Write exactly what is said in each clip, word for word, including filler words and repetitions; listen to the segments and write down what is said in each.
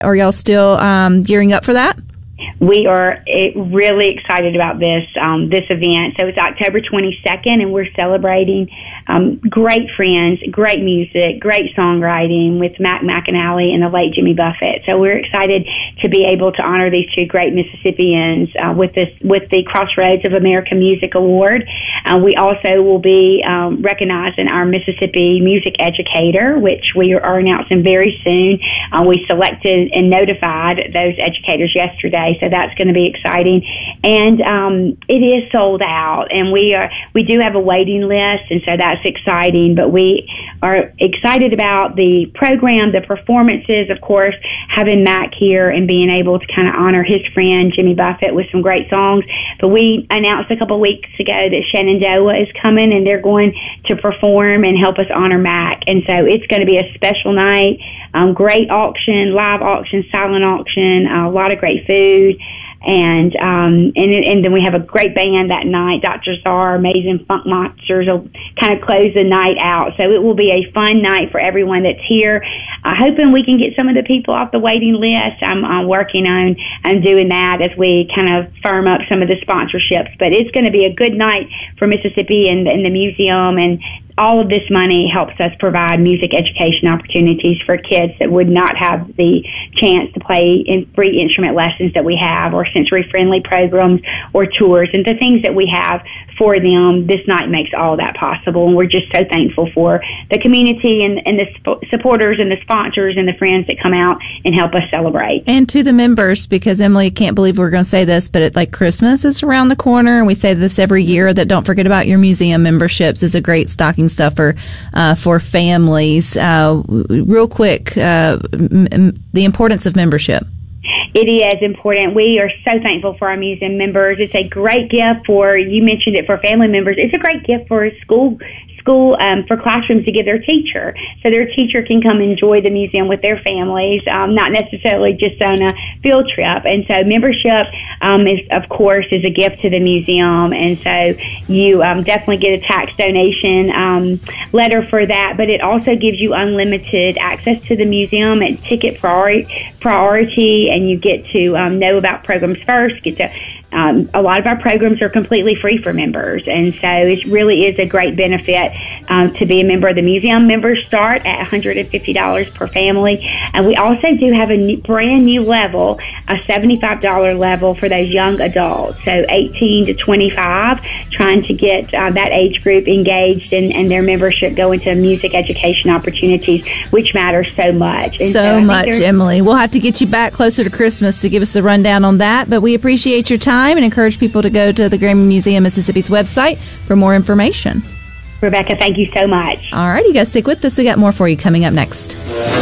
Are y'all still um, gearing up for that? We are really excited about this um, this event. So it's October twenty-second, and we're celebrating um, great friends, great music, great songwriting with Mac McAnally and the late Jimmy Buffett. So we're excited to be able to honor these two great Mississippians uh, with this with the Crossroads of America Music Award. Uh, we also will be um, recognizing our Mississippi Music Educator, which we are announcing very soon. Uh, we selected and notified those educators yesterday. So that's going to be exciting, and um, it is sold out. And we are we do have a waiting list, and so that's exciting. But we are excited about the program, the performances, of course, having Mac here and being able to kind of honor his friend Jimmy Buffett with some great songs. But we announced a couple of weeks ago that Shenandoah is coming, and they're going to perform and help us honor Mac. And so it's going to be a special night. Um, great auction, live auction, silent auction, uh, a lot of great food. And um, and and then we have a great band that night. Doctor Czar, Amazing Funk Monsters will kind of close the night out. So it will be a fun night for everyone that's here. Uh, hoping we can get some of the people off the waiting list. I'm, I'm working on on doing that as we kind of firm up some of the sponsorships. But it's going to be a good night for Mississippi and, and the museum, and all of this money helps us provide music education opportunities for kids that would not have the chance to play in free instrument lessons that we have, or sensory-friendly programs or tours, and the things that we have for them. This night makes all that possible, and we're just so thankful for the community and, and the sp- supporters and the sponsors and the friends that come out and help us celebrate. And to the members, because Emily, can't believe we're going to say this, but it, like Christmas is around the corner, and we say this every year, that don't forget about your museum memberships is a great stocking stuffer uh, for families. Uh, real quick, uh, m- m- the importance of membership. It is important. We are so thankful for our museum members. It's a great gift for, you mentioned it, for family members. It's a great gift for school school um, for classrooms to give their teacher, so their teacher can come enjoy the museum with their families, um, not necessarily just on a field trip. And so membership um, is, of course, is a gift to the museum, and so you um, definitely get a tax donation um, letter for that, but it also gives you unlimited access to the museum at ticket priority, priority and you get to um, know about programs first, get to Um, a lot of our programs are completely free for members, and so it really is a great benefit um, to be a member of the museum. Members start at one hundred fifty dollars per family, and we also do have a new, brand new level, a seventy-five dollars level for those young adults, so eighteen to twenty-five, trying to get uh, that age group engaged and, and their membership go into music education opportunities, which matters so much. And so, so much, Emily. We'll have to get you back closer to Christmas to give us the rundown on that, but we appreciate your time and encourage people to go to the Grammy Museum Mississippi's website for more information. Rebecca, thank you so much. All right, you guys stick with us. We got more for you coming up next.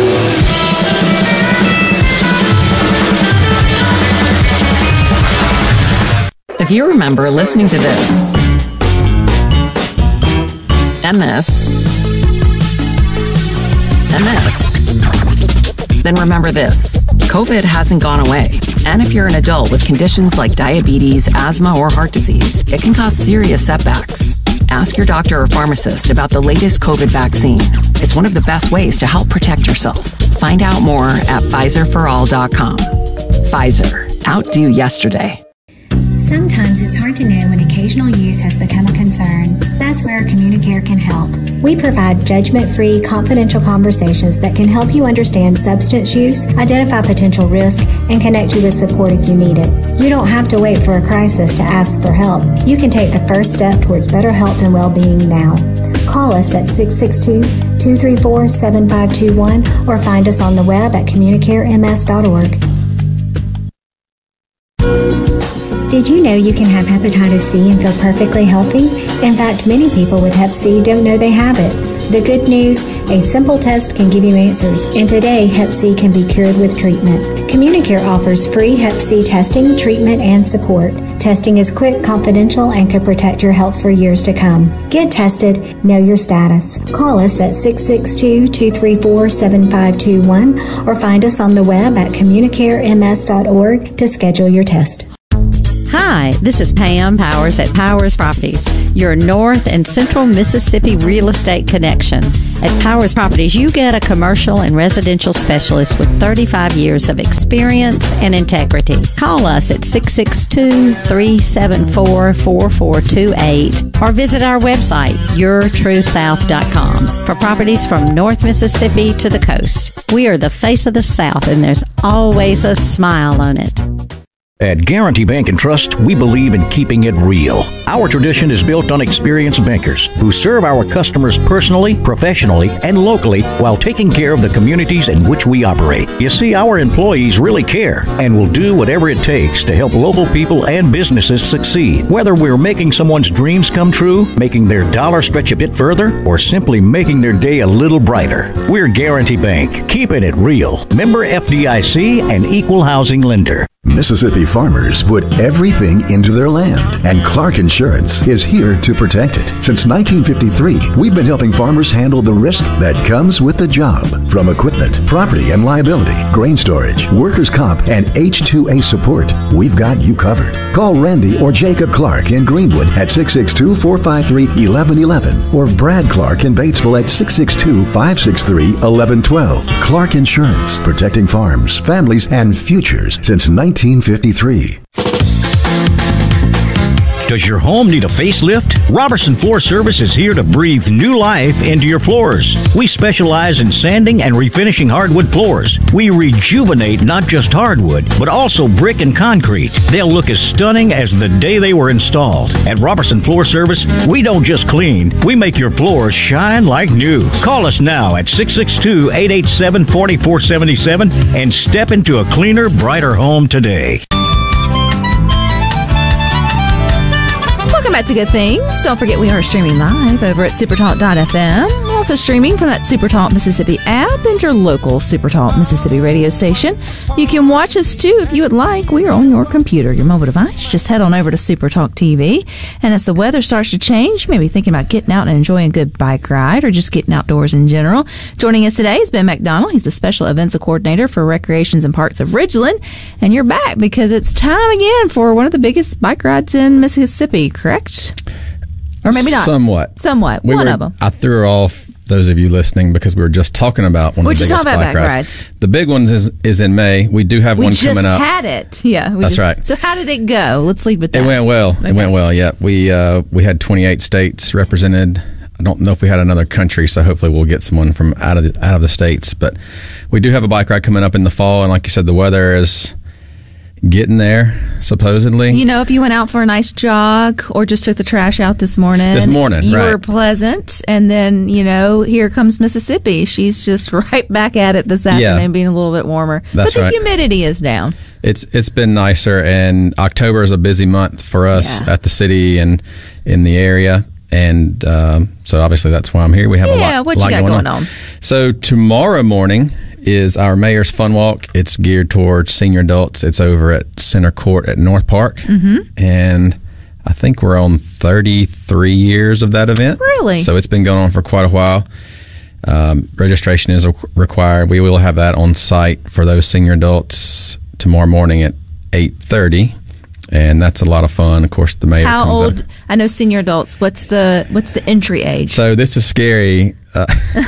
If you remember listening to this and this and this, then remember this. COVID hasn't gone away. And if you're an adult with conditions like diabetes, asthma, or heart disease, it can cause serious setbacks. Ask your doctor or pharmacist about the latest COVID vaccine. It's one of the best ways to help protect yourself. Find out more at Pfizer for all dot com. Pfizer. Outdo yesterday. Sometimes it's hard to know when occasional use has become a concern. That's where Communicare can help. We provide judgment-free, confidential conversations that can help you understand substance use, identify potential risk, and connect you with support if you need it. You don't have to wait for a crisis to ask for help. You can take the first step towards better health and well-being now. Call us at six six two, two three four, seven five two one or find us on the web at communicare m s dot org. Did you know you can have hepatitis C and feel perfectly healthy? In fact, many people with hep C don't know they have it. The good news, a simple test can give you answers, and today hep C can be cured with treatment. Communicare offers free hep C testing, treatment, and support. Testing is quick, confidential, and could protect your health for years to come. Get tested, know your status. Call us at six six two, two three four, seven five two one or find us on the web at communicare m s dot org to schedule your test. Hi, Hi, this is Pam Powers at Powers Properties, your North and Central Mississippi real estate connection. At Powers Properties, you get a commercial and residential specialist with thirty-five years of experience and integrity. Call us at six six two, three seven four, four four two eight or visit our website, your true south dot com, for properties from North Mississippi to the coast. We are the face of the South, and there's always a smile on it. At Guarantee Bank and Trust, we believe in keeping it real. Our tradition is built on experienced bankers who serve our customers personally, professionally, and locally while taking care of the communities in which we operate. You see, our employees really care and will do whatever it takes to help local people and businesses succeed. Whether we're making someone's dreams come true, making their dollar stretch a bit further, or simply making their day a little brighter, we're Guarantee Bank, keeping it real. Member F D I C and equal housing lender. Mississippi farmers put everything into their land, and Clark Insurance is here to protect it. Since nineteen fifty-three, we've been helping farmers handle the risk that comes with the job. From equipment, property and liability, grain storage, workers' comp, and H two A support, we've got you covered. Call Randy or Jacob Clark in Greenwood at six six two, four five three, one one one one or Brad Clark in Batesville at six six two, five six three, one one one two. Clark Insurance, protecting farms, families, and futures since nineteen fifty-three. Does your home need a facelift? Robertson Floor Service is here to breathe new life into your floors. We specialize in sanding and refinishing hardwood floors. We rejuvenate not just hardwood, but also brick and concrete. They'll look as stunning as the day they were installed. At Robertson Floor Service, we don't just clean, we make your floors shine like new. Call us now at six six two, eight eight seven, four four seven seven and step into a cleaner, brighter home today. Welcome back to Good Things. Don't forget we are streaming live over at supertalk dot f m. Also streaming from that Supertalk Mississippi app and your local Supertalk Mississippi radio station. You can watch us too if you would like. We are on your computer, your mobile device. Just head on over to Supertalk T V. And as the weather starts to change, you may be thinking about getting out and enjoying a good bike ride or just getting outdoors in general. Joining us today is Ben McDonald. He's the Special Events Coordinator for Recreations and Parks of Ridgeland. And you're back because it's time again for one of the biggest bike rides in Mississippi, correct? Or maybe not. Somewhat. Somewhat. We one were, of them. I threw off those of you listening because we were just talking about one we're of the just biggest talking about bike bike rides. rides. The big ones is, is in May. We do have we one just coming up. We had it. Yeah. We That's just, right. So how did it go? Let's leave with that. It went well. Okay. It went well, yeah. We, uh, we had twenty-eight states represented. I don't know if we had another country, so hopefully we'll get someone from out of the, out of the states. But we do have a bike ride coming up in the fall, and like you said, the weather is getting there, supposedly. You know, if you went out for a nice jog or just took the trash out this morning. This morning, you right. were pleasant. And then, you know, here comes Mississippi. She's just right back at it this afternoon, Yeah. being a little bit warmer. That's but the right. humidity is down. It's It's been nicer, and October is a busy month for us Yeah. at the city and in the area. And um, so obviously that's why I'm here. We have Yeah, a lot, what you lot got going, going on. on? So tomorrow morning is our Mayor's Fun Walk. It's geared towards senior adults. It's over at Center Court at North Park. Mm-hmm. And I think we're on thirty-three years of that event. Really? So it's been going on for quite a while. Um, registration is required. We will have that on site for those senior adults tomorrow morning at eight thirty. And that's a lot of fun. Of course, the mayor How comes old? up. I know senior adults. What's the what's the entry age? So this is scary. Uh,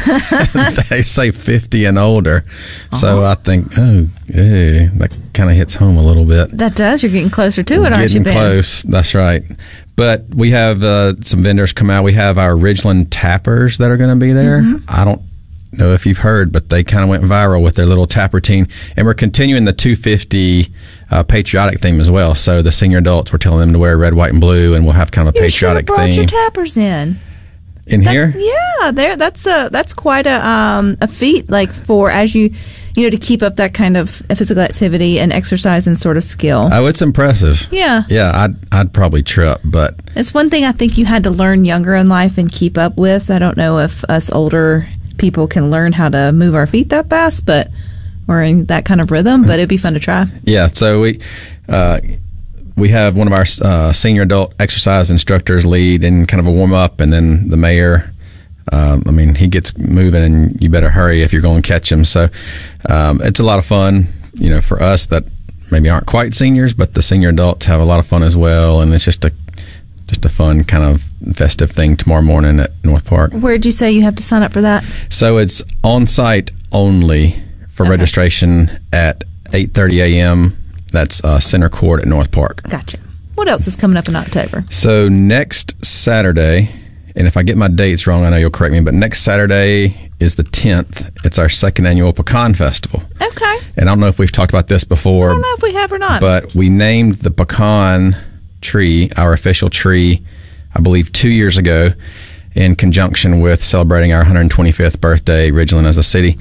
they say fifty and older. Uh-huh. So I think, oh, ew, that kind of hits home a little bit. That does. You're getting closer to it, aren't you, Getting Ben? close. That's right. But we have uh, some vendors come out. We have our Ridgeland Tappers that are going to be there. Mm-hmm. I don't know if you've heard, but they kind of went viral with their little tap routine. And we're continuing the two fifty uh, patriotic theme as well. So the senior adults, we're telling them to wear red, white, and blue, and we'll have kind of a You patriotic should have brought theme. your tappers in. In That- here? Yeah, there. That's a that's quite a um a feat. Like for as you you know to keep up that kind of physical activity and exercise and sort of skill. Oh, it's impressive. Yeah. Yeah, I'd I'd probably trip, but It's one thing I think you had to learn younger in life and keep up with. I don't know if us older people can learn how to move our feet that fast, but we're in that kind of rhythm. But it'd be fun to try. yeah. So we uh, we have one of our uh, senior adult exercise instructors lead and kind of a warm up, and then the mayor. Um, I mean, he gets moving, and you better hurry if you're going to catch him. So um, it's a lot of fun, you know, for us that maybe aren't quite seniors, but the senior adults have a lot of fun as well, and it's just a just a fun kind of festive thing tomorrow morning at North Park. Where did you say you have to sign up for that? So it's on site only for Okay. registration at eight thirty a.m. That's uh, Center Court at North Park. Gotcha. What else is coming up in October? So next Saturday, and if I get my dates wrong, I know you'll correct me, but next Saturday is the tenth. It's our second annual Pecan Festival. Okay. And I don't know if we've talked about this before. I don't know if we have or not. But we named the pecan tree our official tree, I believe, two years ago in conjunction with celebrating our one hundred twenty-fifth birthday, Ridgeland as a city.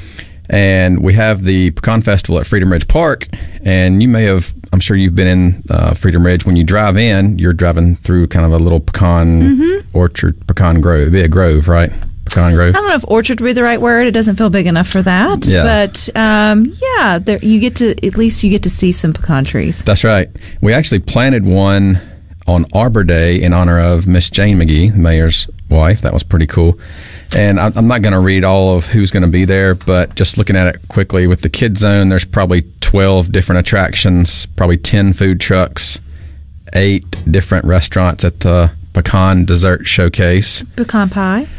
And we have the Pecan Festival at Freedom Ridge Park. And you may have, I'm sure you've been in uh, Freedom Ridge. When you drive in, you're driving through kind of a little pecan Mm-hmm. orchard, pecan grove. It'd be a grove, right? Pecan grove. I don't know if orchard would be the right word. It doesn't feel big enough for that. Yeah. But um, yeah, there, you get to at least you get to see some pecan trees. That's right. We actually planted one on Arbor Day in honor of Miss Jane McGee, the mayor's wife. That was pretty cool. And I'm I'm not going to read all of who's going to be there, but just looking at it quickly, with the Kid Zone, there's probably twelve different attractions, probably ten food trucks, eight different restaurants at the Pecan Dessert Showcase. Pecan pie.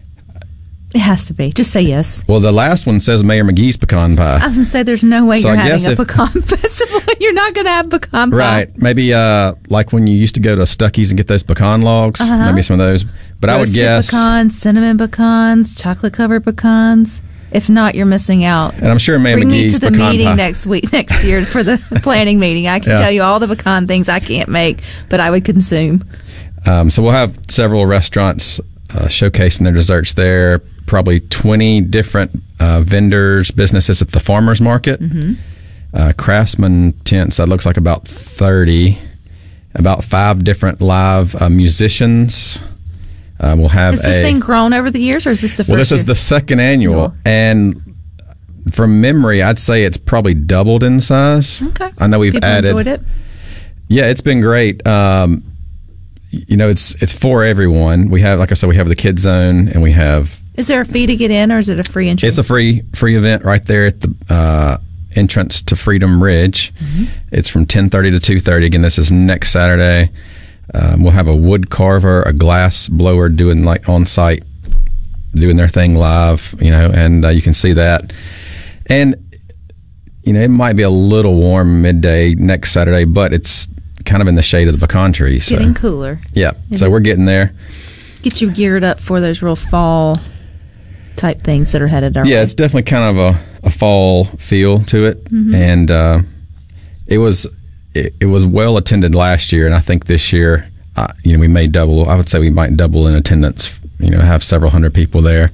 It has to be. Just say yes. Well, the last one says Mayor McGee's Pecan Pie. I was going to say there's no way So you're I guess having a if- pecan festival. You're not going to have pecan pie. Right. Maybe uh, like when you used to go to Stuckey's and get those pecan logs. Uh-huh. Maybe some of those. But I would Roasted guess... pecans, cinnamon pecans, chocolate covered pecans. If not, you're missing out. And I'm sure Mayor Bring me McGee's to the pecan meeting pie. next week, next year for the planning meeting. I can Yeah. tell you all the pecan things I can't make, but I would consume. Um, so we'll have several restaurants uh, showcasing their desserts there. Probably twenty different uh, vendors, businesses at the farmers market. Mm-hmm. Uh, Craftsman tents, that looks like about thirty. About five different live uh, musicians. Uh, we'll have Has this a. thing grown over the years, or is this the first well, this year? is the second annual, Cool. and from memory, I'd say it's probably doubled in size. Okay. I know we've People added. enjoyed it. Yeah, it's been great. Um, you know, it's it's for everyone. We have, like I said, we have the Kid Zone, and we have. Is there a fee to get in, or is it a free entry? It's a free free event right there at the uh, entrance to Freedom Ridge. Mm-hmm. It's from ten thirty to two thirty. Again, this is next Saturday. Um, we'll have a wood carver, a glass blower doing like on site, doing their thing live. You know, and uh, you can see that. And you know, it might be a little warm midday next Saturday, but it's kind of in the shade of the pecan tree. So. Getting cooler. Yeah, so we're getting there. Get you geared up for those real fall type things that are headed our Yeah, way. it's definitely kind of a, a fall feel to it, Mm-hmm. and uh, it was it, it was well attended last year, and I think this year, uh, you know, we may double. I would say we might double in attendance. You know, have several hundred people there,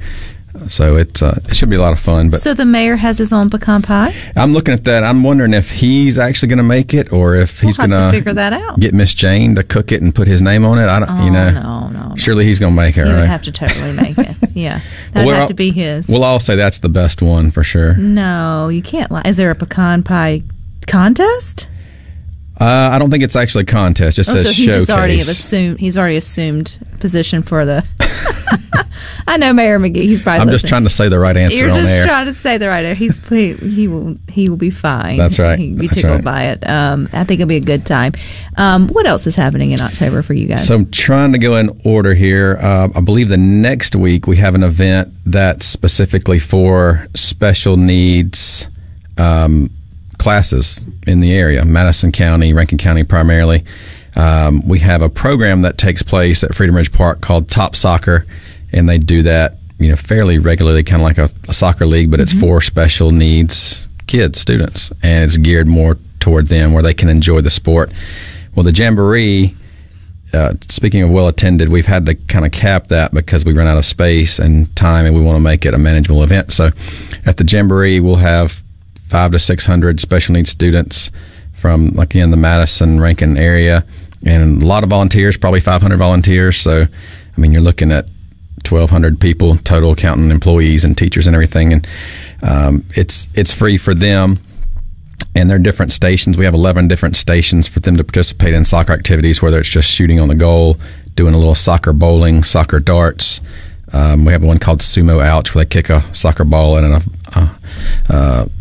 so it's uh, it should be a lot of fun. But So the mayor has his own pecan pie. I'm looking at that. I'm wondering if he's actually going to make it, or if he's We'll have going to figure that out. get Miss Jane to cook it and put his name on it. I don't, Oh, you know, no, no, no. surely he's going to make it, He right? would have to totally make it. Yeah, Well, that'd we're have all- to be his. We'll all say that's the best one for sure. No, you can't lie. Is there a pecan pie contest? Uh, I don't think it's actually a contest. It Oh, says so he showcase. just already have assumed. He's already assumed position for the. I know Mayor McGee. He's probably. I'm just listening. trying to say the right answer You're on just air. trying to say the right answer. He's he, he will he will be fine. That's right. He'll be That's tickled right. by it. Um, I think it'll be a good time. Um, what else is happening in October for you guys? So I'm trying to go in order here. Uh, I believe the next week we have an event that's specifically for special needs um, classes in the area, Madison County, Rankin County primarily. Um, we have a program that takes place at Freedom Ridge Park called Top Soccer, and they do that, you know, fairly regularly, kind of like a, a soccer league, but it's for special needs kids, students, and it's geared more toward them where they can enjoy the sport. Well, the Jamboree, uh, speaking of well attended, we've had to kind of cap that because we run out of space and time, and we want to make it a manageable event. So at the Jamboree, we'll have five to six hundred special needs students from, like, again, the Madison, Rankin area, and a lot of volunteers, probably five hundred volunteers. So, I mean, you're looking at twelve hundred people total, counting employees and teachers and everything. And um, it's it's free for them. And there are different stations. We have eleven different stations for them to participate in soccer activities, whether it's just shooting on the goal, doing a little soccer bowling, soccer darts. Um, we have one called Sumo Ouch, where they kick a soccer ball in a, a, a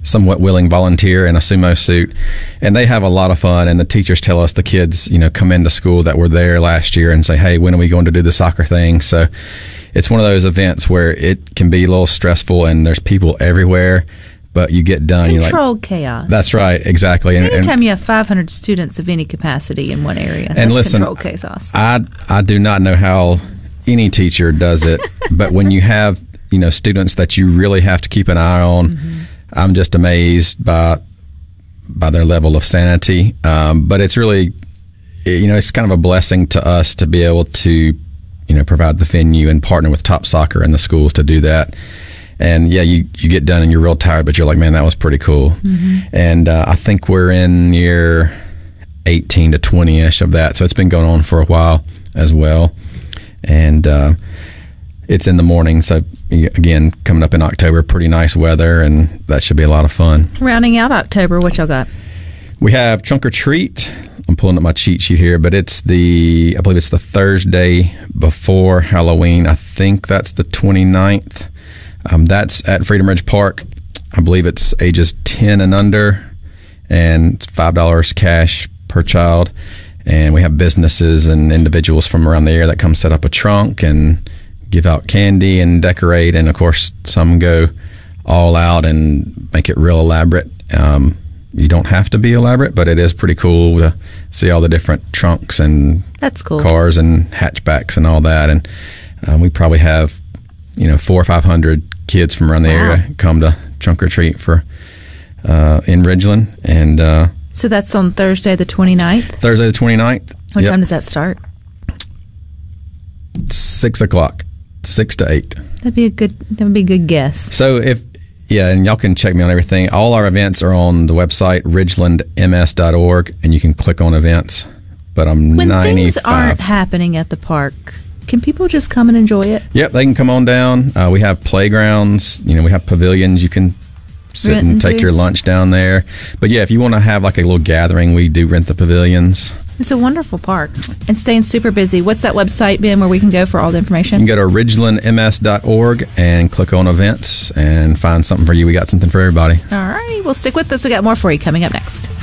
somewhat willing volunteer in a sumo suit, and they have a lot of fun. And the teachers tell us the kids, you know, come into school that were there last year and say, hey, when are we going to do the soccer thing? So it's one of those events where it can be a little stressful and there's people everywhere, but you get done. Controlled like, chaos. That's right, exactly. And, Anytime and, you have five hundred students of any capacity in one area, and that's listen, controlled chaos. I I do not know how any teacher does it, but when you have, you know, students that you really have to keep an eye on, mm-hmm. I'm just amazed by by their level of sanity. Um, but it's really, you know, it's kind of a blessing to us to be able to, you know, provide the venue and partner with Top Soccer in the schools to do that. And yeah, you, you get done and you're real tired, but you're like, man, that was pretty cool. Mm-hmm. And uh, I think we're in year eighteen to twenty-ish of that. So it's been going on for a while as well. And uh, it's in the morning. So again, coming up in October, pretty nice weather, and that should be a lot of fun. Rounding out October, what y'all got? We have Trunk or Treat. I'm pulling up my cheat sheet here, but it's the, I believe it's the Thursday before Halloween. I think that's the twenty-ninth. Um, that's at Freedom Ridge Park. I believe it's ages ten and under, and it's five dollars cash per child. And we have businesses and individuals from around the area that come set up a trunk and give out candy and decorate. And, of course, some go all out and make it real elaborate. Um, you don't have to be elaborate, but it is pretty cool to see all the different trunks and That's cool. cars and hatchbacks and all that. And um, we probably have, you know, four or five hundred kids from around the wow. area come to Trunk or Treat for uh, in Ridgeland. And uh, so that's on Thursday the twenty-ninth? Thursday the twenty-ninth. What yep. time does that start? Six o'clock, six to eight. That'd be a good. That would be a good guess. So if yeah, and y'all can check me on everything. All our events are on the website ridgeland m s dot org, and you can click on events. But I'm when ninety-five. Things aren't happening at the park, can people just come and enjoy it? Yep, they can come on down. Uh, we have playgrounds. You know, we have pavilions. You can sit Rent and take too. your lunch down there. But yeah, if you want to have like a little gathering, we do rent the pavilions. It's a wonderful park and staying super busy. What's that website, Ben, where we can go for all the information? You can go to ridgeland m s dot org and click on events and find something for you. We got something for everybody. All right. Well, stick with us. We got more for you coming up next.